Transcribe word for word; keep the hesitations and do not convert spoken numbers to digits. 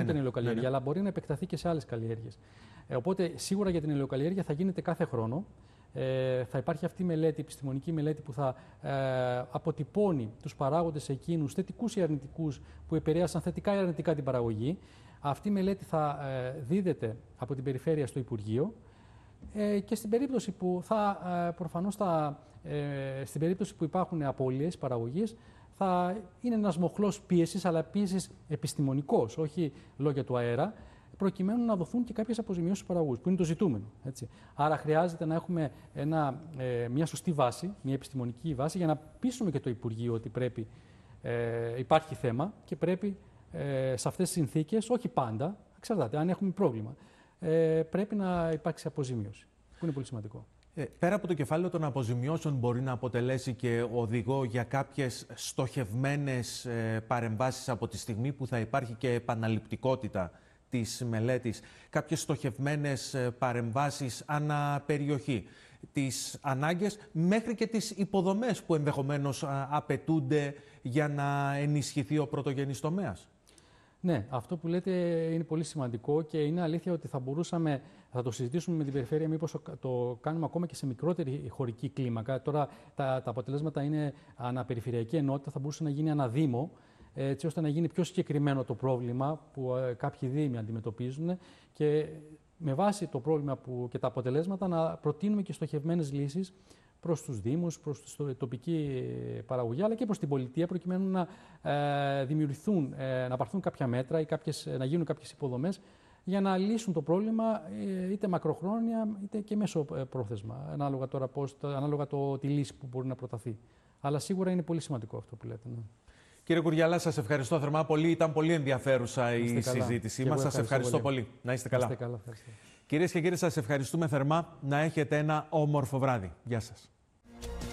την ελαιοκαλλιέργεια, ναι, ναι. αλλά μπορεί να επεκταθεί και σε άλλες καλλιέργειες. Ε, οπότε, σίγουρα για την ελαιοκαλλιέργεια θα γίνεται κάθε χρόνο. Ε, θα υπάρχει αυτή η μελέτη, η επιστημονική μελέτη που θα ε, αποτυπώνει τους παράγοντες εκείνους, θετικούς ή αρνητικούς, που επηρέασαν θετικά ή αρνητικά την παραγωγή. Αυτή η μελέτη θα ε, δίδεται από την περιφέρεια στο Υπουργείο ε, και στην περίπτωση που θα, ε, προφανώς θα, ε, στην περίπτωση που υπάρχουν απώλειες παραγωγής, θα είναι ένας μοχλός πίεσης, αλλά πίεσης επιστημονικός, όχι λόγια του αέρα, προκειμένου να δοθούν και κάποιες αποζημιώσεις στους παραγωγούς, που είναι το ζητούμενο. Έτσι. Άρα χρειάζεται να έχουμε ένα, ε, μια σωστή βάση, μια επιστημονική βάση, για να πείσουμε και το Υπουργείο ότι πρέπει, ε, υπάρχει θέμα και πρέπει ε, σε αυτές τις συνθήκες, όχι πάντα, εξαρτάται, αν έχουμε πρόβλημα, ε, πρέπει να υπάρξει αποζημίωση, που είναι πολύ σημαντικό. Ε, πέρα από το κεφάλαιο των αποζημιώσεων, μπορεί να αποτελέσει και οδηγό για κάποιες στοχευμένες ε, παρεμβάσεις από τη στιγμή που θα υπάρχει και επαναληπτικότητα της μελέτης, κάποιες στοχευμένες παρεμβάσεις ανά περιοχή, τις ανάγκες μέχρι και τις υποδομές που ενδεχομένως απαιτούνται για να ενισχυθεί ο πρωτογενής τομέας. Ναι, αυτό που λέτε είναι πολύ σημαντικό και είναι αλήθεια ότι θα μπορούσαμε, θα το συζητήσουμε με την περιφέρεια, μήπως το κάνουμε ακόμα και σε μικρότερη χωρική κλίμακα. Τώρα τα, τα αποτελέσματα είναι αναπεριφερειακή ενότητα, θα μπορούσε να γίνει αναδήμο, έτσι ώστε να γίνει πιο συγκεκριμένο το πρόβλημα που ε, κάποιοι δήμοι αντιμετωπίζουν και με βάση το πρόβλημα που, και τα αποτελέσματα να προτείνουμε και στοχευμένες λύσεις προς τους δήμους, προς τη τοπική παραγωγή, αλλά και προς την πολιτεία, προκειμένου να ε, δημιουργηθούν, ε, να πάρθουν κάποια μέτρα ή κάποιες, να γίνουν κάποιες υποδομές για να λύσουν το πρόβλημα ε, είτε μακροχρόνια είτε και μέσω πρόθεσμα, ανάλογα, τώρα πώς, ανάλογα το, τη λύση που μπορεί να προταθεί. Αλλά σίγουρα είναι πολύ σημαντικό αυτό που λέτε. Ναι. Κύριε Κουριαλά, σας ευχαριστώ θερμά πολύ. Ήταν πολύ ενδιαφέρουσα η συζήτησή μας. Σας ευχαριστώ πολύ. πολύ. Να είστε καλά. Να είστε καλά. Κυρίες και κύριοι, σας ευχαριστούμε θερμά. Να έχετε ένα όμορφο βράδυ. Γεια σας.